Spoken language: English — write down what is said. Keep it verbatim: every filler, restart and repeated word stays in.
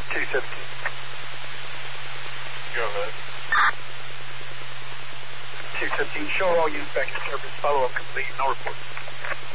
two seventeen. Go ahead. two seventeen, show all units back in service. Follow-up complete. No report.